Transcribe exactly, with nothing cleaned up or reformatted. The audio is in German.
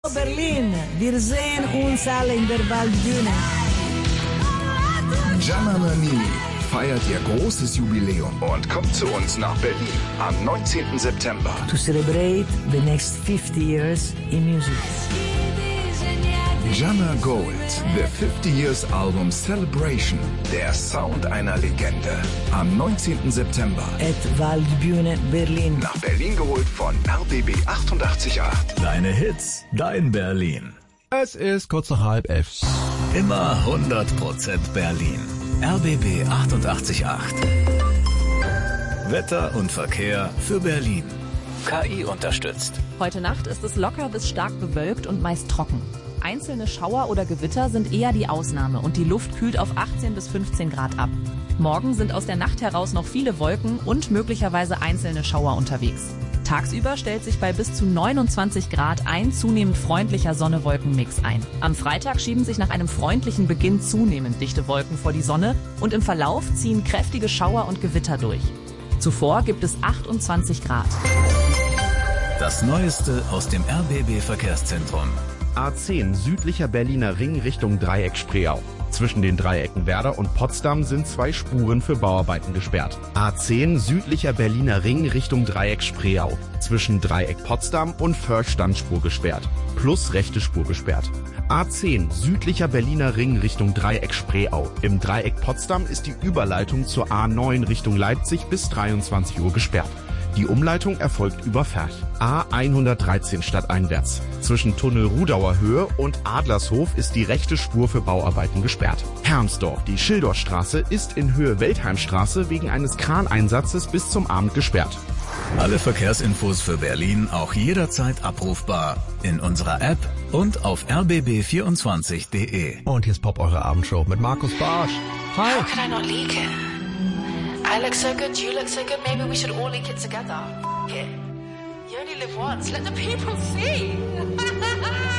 Berlin, wir sehen uns alle in der Waldbühne. Gianna Nannini feiert ihr großes Jubiläum und kommt zu uns nach Berlin am neunzehnten September. To celebrate the next fifty years in music. Gianna Gold, The fifty Years Album Celebration, der Sound einer Legende. Am neunzehnten September. At Waldbühne Berlin. Nach Berlin geholt von R B B achtundachtzig Komma acht. Deine Hits, dein Berlin. Es ist kurz nach halb elf. Immer hundert Prozent Berlin. R B B achtundachtzig Komma acht. Wetter und Verkehr für Berlin. K I unterstützt. Heute Nacht ist es locker bis stark bewölkt und meist trocken. Einzelne Schauer oder Gewitter sind eher die Ausnahme und die Luft kühlt auf achtzehn bis fünfzehn Grad ab. Morgen sind aus der Nacht heraus noch viele Wolken und möglicherweise einzelne Schauer unterwegs. Tagsüber stellt sich bei bis zu neunundzwanzig Grad ein zunehmend freundlicher Sonne-Wolken-Mix ein. Am Freitag schieben sich nach einem freundlichen Beginn zunehmend dichte Wolken vor die Sonne und im Verlauf ziehen kräftige Schauer und Gewitter durch. Zuvor gibt es achtundzwanzig Grad. Das Neueste aus dem R B B-Verkehrszentrum. A zehn südlicher Berliner Ring Richtung Dreieck Spreeau. Zwischen den Dreiecken Werder und Potsdam sind zwei Spuren für Bauarbeiten gesperrt. A zehn südlicher Berliner Ring Richtung Dreieck Spreeau. Zwischen Dreieck Potsdam und Förstandspur gesperrt. Plus rechte Spur gesperrt. A zehn südlicher Berliner Ring Richtung Dreieck Spreeau. Im Dreieck Potsdam ist die Überleitung zur A neun Richtung Leipzig bis dreiundzwanzig Uhr gesperrt. Die Umleitung erfolgt über Ferch. A hundertdreizehn stadteinwärts. Zwischen Tunnel Rudauer Höhe und Adlershof ist die rechte Spur für Bauarbeiten gesperrt. Hermsdorf, die Schilderstraße, ist in Höhe Weltheimstraße wegen eines Kraneinsatzes bis zum Abend gesperrt. Alle Verkehrsinfos für Berlin auch jederzeit abrufbar in unserer App und auf r b b vierundzwanzig punkt de. Und hier ist Pop, eure Abendshow mit Markus Barsch. Hi. How can I not leak it? I look so good, you look so good, maybe we should all link it together. Yeah. You only live once, let the people see.